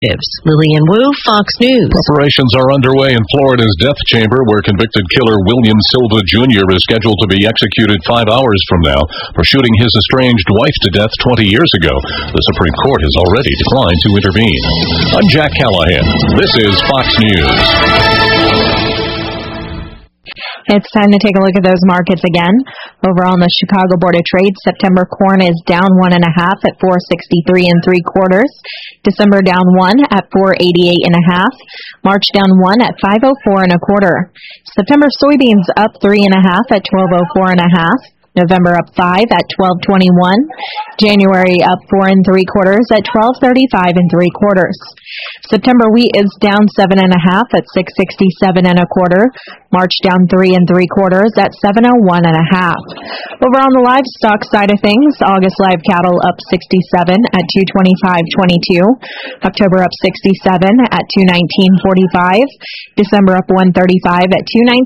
Lillian Wu, Fox News. Preparations are underway in Florida's death chamber, where convicted killer William Silva Jr. is scheduled to be executed 5 hours from now for shooting his estranged wife to death 20 years ago. The Supreme Court has already declined to intervene. I'm Jack Callahan. This is Fox News. It's time to take a look at those markets again. Over on the Chicago Board of Trade, September corn is down 1.5 at $4.63 3/4. December down 1 at $4.88 1/2. March down 1 at $5.04 1/4. September soybeans up 3.5 at $12.04 1/2. November up 5 at $12.21. January up 4 3/4 at $12.35 3/4. September wheat is down 7.5 at $6.67 1/4. March down 3 3/4 at $7.01 1/2. Over on the livestock side of things, August live cattle up 67 at $225.22. October up 67 at $219.45. December up 135 at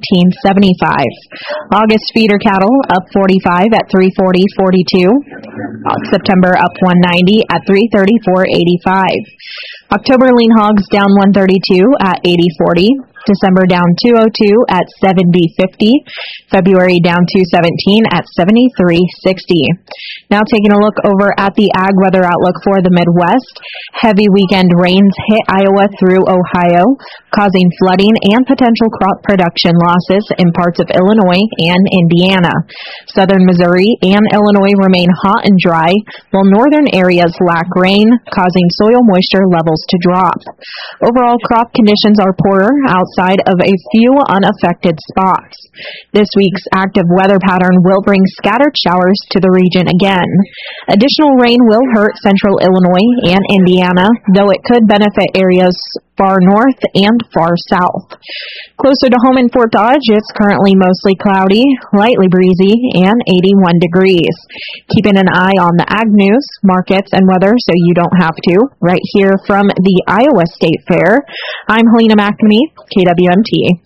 $219.75. August feeder cattle up 45 at $340.42. September up 190 at $334.85. October lean hogs down 132 at $80.40. December down 202 at $70.50. February down 217 at $73.60. Now taking a look over at the ag weather outlook for the Midwest. Heavy weekend rains hit Iowa through Ohio, causing flooding and potential crop production losses in parts of Illinois and Indiana. Southern Missouri and Illinois remain hot and dry, while northern areas lack rain, causing soil moisture levels to drop. Overall, crop conditions are poorer outside of a few unaffected spots. This week's active weather pattern will bring scattered showers to the region again. Additional rain will hurt central Illinois and Indiana, though it could benefit areas far north and far south. Closer to home in Fort Dodge, it's currently mostly cloudy, lightly breezy, and 81 degrees. Keeping an eye on the ag news, markets, and weather so you don't have to, right here from the Iowa State Fair. I'm Helena McNamee, KWMT.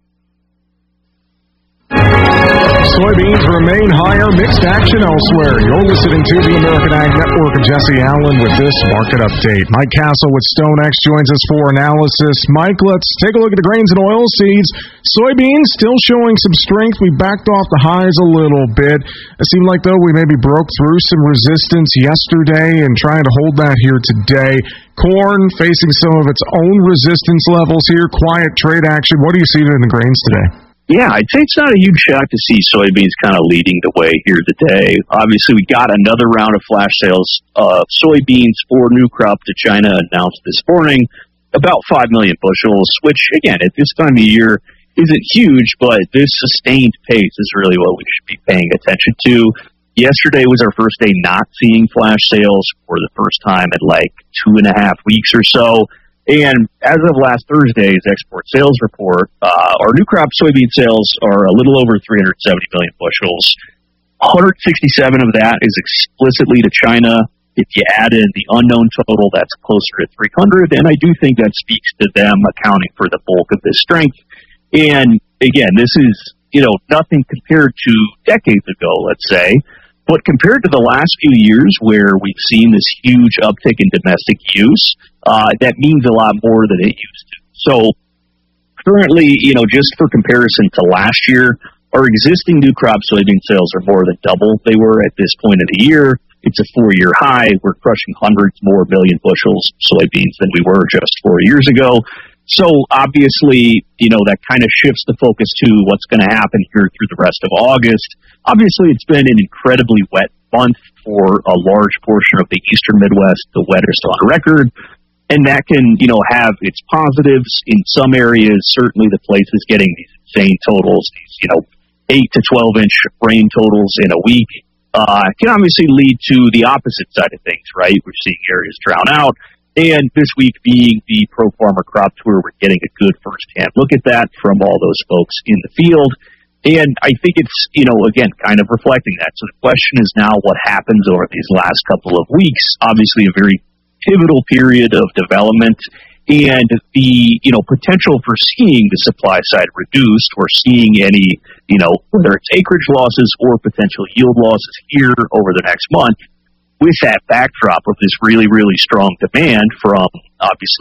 Soybeans remain higher, mixed action elsewhere. You're listening to the American Ag Network. Jesse Allen with this market update. Mike Castle with StoneX joins us for analysis. Mike, let's take a look at the grains and oilseeds. Soybeans still showing some strength. We backed off the highs a little bit. It seemed like, though, we maybe broke through some resistance yesterday and trying to hold that here today. Corn facing some of its own resistance levels here. Quiet trade action. What are you seeing in the grains today? Yeah, I'd say it's not a huge shock to see soybeans kind of leading the way here today. Obviously, we got another round of flash sales of soybeans for new crop to China announced this morning, about 5 million bushels, which, again, at this time of year isn't huge, but this sustained pace is really what we should be paying attention to. Yesterday was our first day not seeing flash sales for the first time in like 2.5 weeks or so. And as of last Thursday's export sales report, our new crop soybean sales are a little over 370 million bushels. 167 of that is explicitly to China. If you add in the unknown total, that's closer to 300. And I do think that speaks to them accounting for the bulk of this strength. And again, this is, nothing compared to decades ago, let's say. But compared to the last few years where we've seen this huge uptick in domestic use, that means a lot more than it used to. So currently, just for comparison to last year, our existing new crop soybean sales are more than double they were at this point of the year. It's a 4-year high. We're crushing hundreds more million bushels soybeans than we were just 4 years ago. So obviously, that kind of shifts the focus to what's going to happen here through the rest of August. Obviously, it's been an incredibly wet month for a large portion of the eastern Midwest, the wettest on record. And that can, have its positives in some areas. Certainly the places getting these insane totals, these, 8 to 12 inch rain totals in a week, can obviously lead to the opposite side of things, right? We're seeing areas drown out. And this week being the Pro Farmer Crop Tour, we're getting a good firsthand look at that from all those folks in the field. And I think it's, again, kind of reflecting that. So the question is now what happens over these last couple of weeks. Obviously a very pivotal period of development and the, potential for seeing the supply side reduced or seeing any, whether it's acreage losses or potential yield losses here over the next month. With that backdrop of this really, really strong demand from obviously